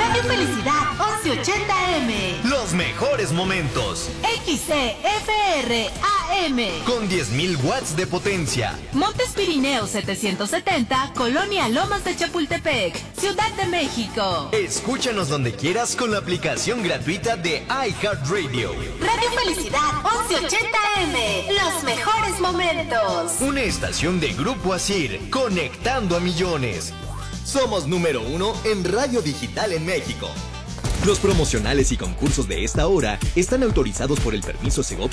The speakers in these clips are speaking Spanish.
Radio Felicidad 1180M. Los mejores momentos. XCFR AM. Con 10.000 watts de potencia. Montes Pirineo 770, Colonia Lomas de Chapultepec, Ciudad de México. Escúchanos donde quieras con la aplicación gratuita de iHeartRadio. Radio Felicidad 1180M. Los mejores momentos. Una estación de Grupo Asir, conectando a millones. Somos número 1 en radio digital en México. Los promocionales y concursos de esta hora están autorizados por el permiso Segov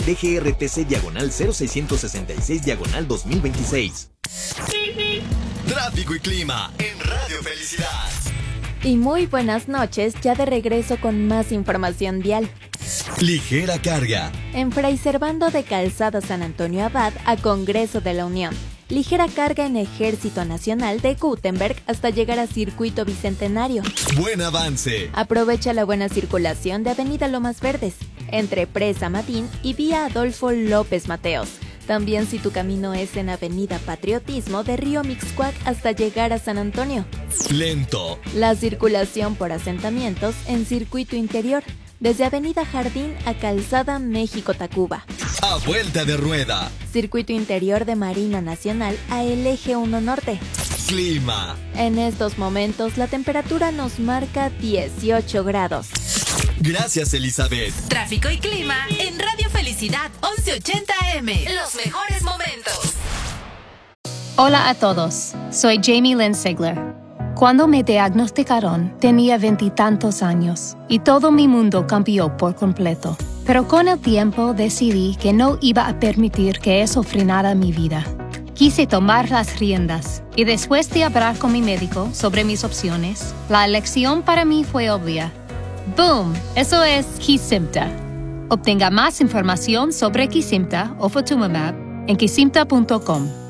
DGRTC/00666/2026. Tráfico y clima en Radio Felicidad. Y muy buenas noches, ya de regreso con más información vial. Ligera carga. En Fray Servando de Calzada San Antonio Abad a Congreso de la Unión. Ligera carga en Ejército Nacional de Gutenberg hasta llegar a Circuito Bicentenario. Buen avance. Aprovecha la buena circulación de Avenida Lomas Verdes, entre Presa Matín y Vía Adolfo López Mateos. También si tu camino es en Avenida Patriotismo de Río Mixcoac hasta llegar a San Antonio. Lento. La circulación por asentamientos en Circuito Interior, desde Avenida Jardín a Calzada México-Tacuba. A vuelta de rueda. Circuito Interior de Marina Nacional a el Eje 1 Norte. Clima. En estos momentos la temperatura nos marca 18 grados. Gracias, Elizabeth. Tráfico y clima en Radio Felicidad 1180M. Los mejores momentos. Hola a todos, soy Jamie Lynn Sigler. Cuando me diagnosticaron, tenía 20 y tantos años y todo mi mundo cambió por completo. Pero con el tiempo decidí que no iba a permitir que eso frenara mi vida. Quise tomar las riendas y después de hablar con mi médico sobre mis opciones, la elección para mí fue obvia. ¡Boom! Eso es Kesimpta. Obtenga más información sobre Kesimpta o Ofatumumab en kesimpta.com.